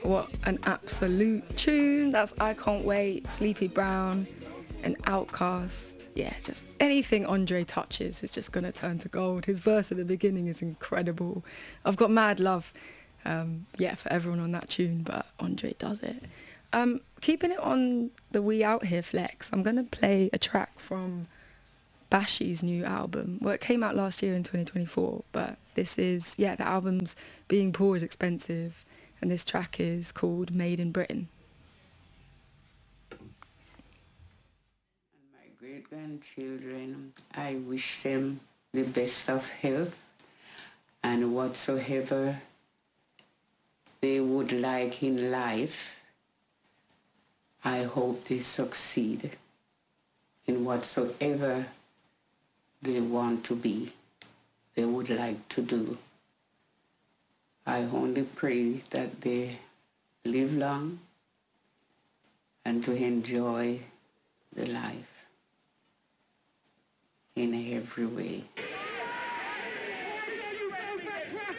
What an absolute tune. That's I Can't Wait, Sleepy Brown, and Outcast. Yeah, just anything Andre touches is just going to turn to gold. His verse at the beginning is incredible. I've got mad love, for everyone on that tune, but Andre does it. Keeping it on the We Out Here flex, I'm going to play a track from Bashi's new album. Well, it came out last year in 2024, but this is, the album's Being Poor is Expensive, and this track is called Made in Britain. And my great-grandchildren, I wish them the best of health, and whatsoever they would like in life, I hope they succeed in whatsoever they want to be, they would like to do. I only pray that they live long and to enjoy the life in every way.